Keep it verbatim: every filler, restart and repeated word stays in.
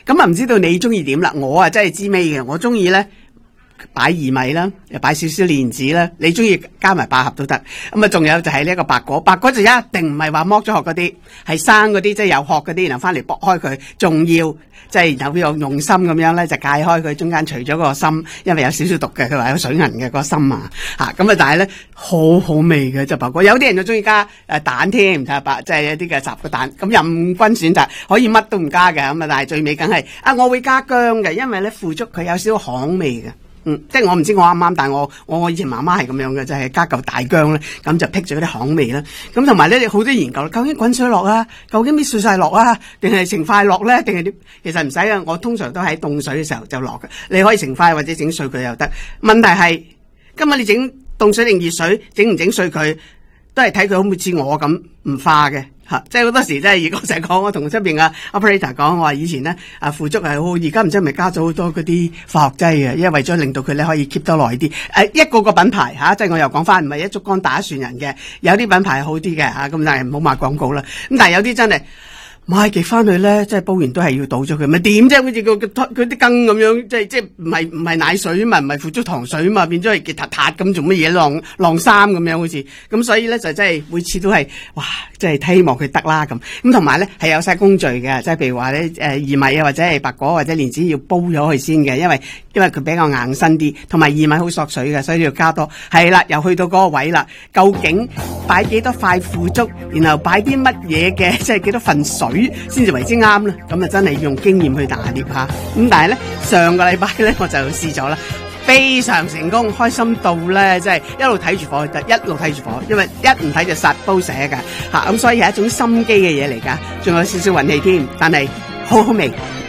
咁啊唔知道你中意點啦？我啊真係知味嘅，我中意咧擺薏米啦，又擺少少蓮子啦，你中意加埋百合都得。咁啊，仲有就係呢一個白果，白果就一定唔係話剝咗殼嗰啲，係生嗰啲，即係有殼嗰啲，然後翻嚟剝開佢，仲要即係然後有用心咁樣咧，就解開佢中間除咗個心，因為有少少毒嘅，佢話有水銀嘅個心啊，吓咁啊，但係咧好好味嘅隻白果，有啲人就中意加誒蛋添，睇下白即係一啲嘅雜嘅蛋，咁任君選擇，可以乜都唔加嘅，咁啊，但係最尾梗係啊，我會加薑嘅，因為咧腐竹佢有少少巷味嘅。嗯，即係我唔知我啱唔啱，但係我我我以前媽媽係咁樣嘅，就係、是、加嚿大薑咧，咁就辟咗啲巷味啦。咁同埋咧，好多研究，究竟滾水落啊，究竟搣碎晒落啊，定係成塊落咧，定係點？其實唔使啊，我通常都喺凍水嘅時候就落嘅。你可以成塊或者整碎佢又得。問題係今日你整凍水定熱水，整唔整碎佢，都係睇佢好唔似我咁唔化嘅。吓，即係好多時，即係而家成日講，我同出邊嘅 operator 講，我話以前咧啊腐竹係好，而家唔知係咪加咗好多嗰啲化學劑嘅，因為為咗令到佢咧可以 keep 得耐啲。誒、啊，一個個品牌吓、啊，即係我又講翻，唔係一竹竿打一船人嘅，有啲品牌係好啲嘅吓，咁、啊、但係唔好賣廣告啦。咁但係有啲真係。買極翻去咧，即係煲完都係要倒咗佢，咪點啫？好似個佢啲羹咁樣，即係即係唔係唔係奶水嘛，唔係腐竹糖水嘛，變咗係結塔塔咁做乜嘢？晾晾衫咁樣好似，咁所以咧就真係每次都係哇，即係希望佢得啦咁。咁同埋咧係有晒工序嘅，即係譬如話咧誒薏米啊或者係白果或者蓮子要煲咗佢先嘅，因為因為佢比較硬身啲，同埋薏米好索水嘅，所以要加多。係啦，又去到嗰個位啦，究竟擺幾多塊腐竹，然後擺啲乜嘢嘅，即係幾多份水？先至為之啱啦，咁啊真係用經驗去拿捏下。咁但係咧上個禮拜咧我就試咗啦，非常成功，開心到咧即係一路睇住火，一路睇住火，因為一唔睇就實煲瀉噶吓，咁所以係一種心機嘅嘢嚟噶，仲有少少運氣添，但係好好味。